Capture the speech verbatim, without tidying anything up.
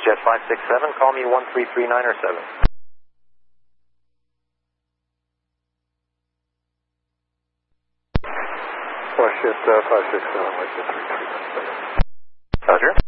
WestJet five six seven, call me one three three nine or seven. WestJet uh, five six seven, WestJet three three nine seven. Roger.